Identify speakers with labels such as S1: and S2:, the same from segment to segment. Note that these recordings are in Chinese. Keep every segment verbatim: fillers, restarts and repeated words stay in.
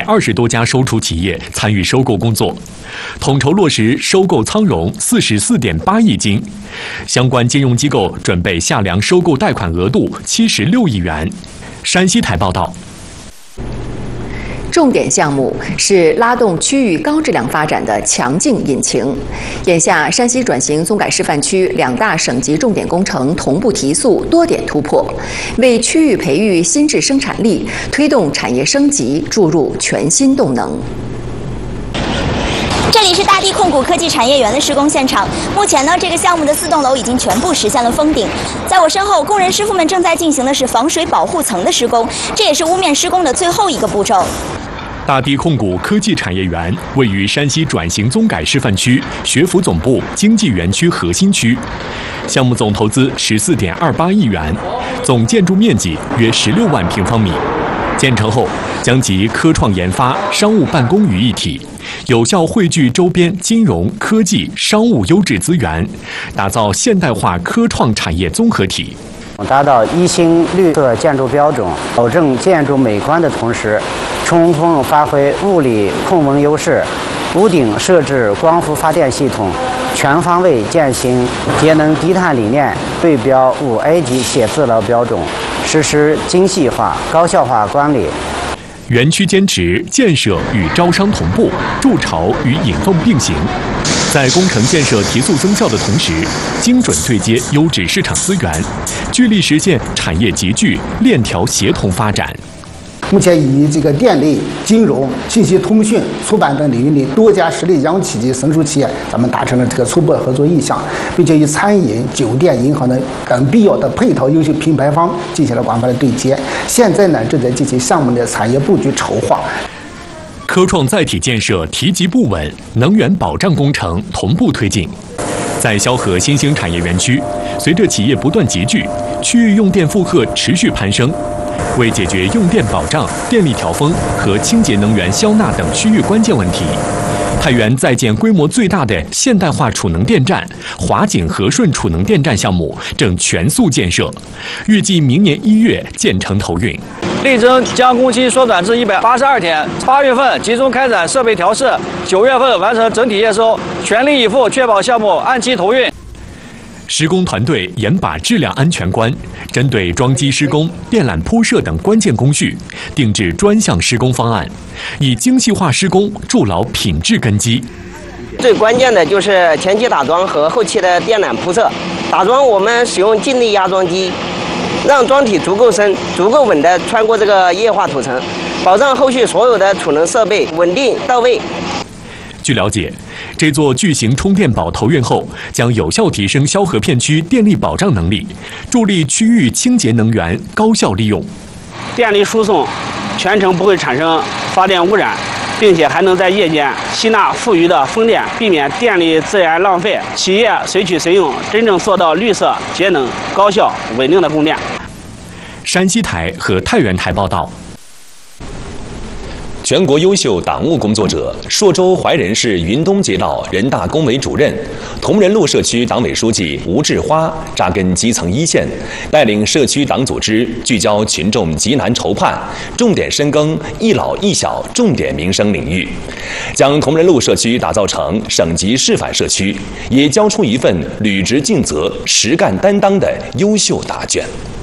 S1: 二十多家收储企业参与收购工作，统筹落实收购仓融四十四点八亿金，相关金融机构准备下梁收购贷款额度七十六亿元。山西台报道。
S2: 重点项目是拉动区域高质量发展的强劲引擎。眼下，山西转型综改示范区两大省级重点工程同步提速，多点突破，为区域培育新质生产力、推动产业升级注入全新动能。
S3: 这里是大地控股科技产业园的施工现场。目前呢，这个项目的四栋楼已经全部实现了封顶。在我身后，工人师傅们正在进行的是防水保护层的施工，这也是屋面施工的最后一个步骤。
S1: 大地控股科技产业园位于山西转型综改示范区学府总部经济园区核心区，项目总投资十四点二八亿元，总建筑面积约十六万平方米。建成后，将集科创研发、商务办公于一体，有效汇聚周边金融、科技、商务优质资源，打造现代化科创产业综合体。
S4: 达到一星绿色建筑标准，保证建筑美观的同时，充分发挥物理控温优势。屋顶设置光伏发电系统，全方位践行节能低碳理念，对标五 A 级写字楼标准，实施精细化、高效化管理。
S1: 园区坚持建设与招商同步，筑巢与引凤并行，在工程建设提速增效的同时，精准对接优质市场资源，聚力实现产业集聚、链条协同发展。
S5: 目前以这个电力、金融、信息通讯、出版等领域里多家实力央企及省属企业，咱们达成了这个初步合作意向，并且与餐饮、酒店、银行等等必要的配套优秀品牌方进行了广泛的对接。现在呢，正在进行项目的产业布局筹划。
S1: 科创载体建设提及不稳，能源保障工程同步推进。在萧河新兴产业园区，随着企业不断集聚，区域用电负荷持续攀升。为解决用电保障、电力调峰和清洁能源消纳等区域关键问题，太原在建规模最大的现代化储能电站——华景和顺储能电站项目正全速建设，预计明年一月建成投运。
S6: 力争将工期缩短至一百八十二天。八月份集中开展设备调试，九月份完成整体验收，全力以赴确保项目按期投运。
S1: 施工团队严把质量安全关，针对桩基施工、电缆铺设等关键工序，定制专项施工方案，以精细化施工筑牢品质根基。
S7: 最关键的就是前期打桩和后期的电缆铺设。打桩我们使用静力压桩机，让桩体足够深、足够稳地穿过这个液化土层，保障后续所有的储能设备稳定到位。
S1: 据了解，这座巨型充电宝投运后，将有效提升萧河片区电力保障能力，助力区域清洁能源高效利用。
S6: 电力输送全程不会产生发电污染，并且还能在夜间吸纳富余的风电，避免电力资源浪费。企业随取随用，真正做到绿色、节能、高效、稳定的供电。
S1: 山西台和太原台报道。
S8: 全国优秀党务工作者，朔州怀仁市云东街道人大工委主任、同仁路社区党委书记吴志花扎根基层一线，带领社区党组织聚焦群众急难愁盼，重点深耕一老一小重点民生领域，将同仁路社区打造成省级示范社区，也交出一份履职尽责、实干担当的优秀答卷。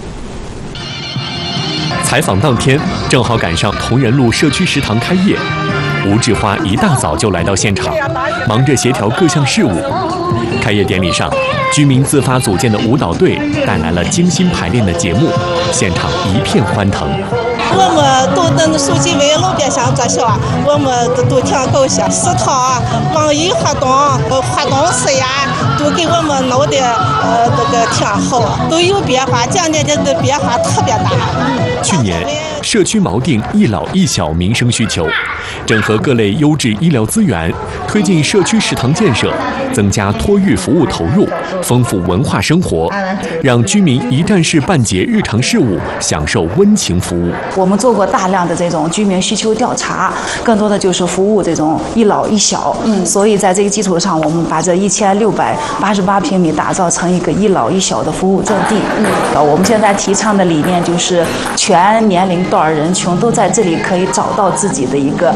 S1: 采访当天正好赶上同仁路社区食堂开业，吴志花一大早就来到现场，忙着协调各项事务。开业典礼上，居民自发组建的舞蹈队带来了精心排练的节目，现场一片欢腾。
S9: 我们都等书记为路边上作秀，我们都都挺高兴。食堂、网易活动、活动室呀，都给我们弄的呃这个挺好，都有变化，今年的变化特别大。
S1: 去年，社区锚定一老一小民生需求，整合各类优质医疗资源，推进社区食堂建设，增加托育服务投入，丰富文化生活，让居民一站式办结日常事务，享受温情服务。
S10: 我们做过大量的这种居民需求调查，更多的就是服务这种一老一小。嗯，所以在这个基础上，我们把这一千六百八十八平米打造成一个一老一小的服务阵地。嗯，呃，我们现在提倡的理念就是全年龄段人群都在这里可以找到自己的一个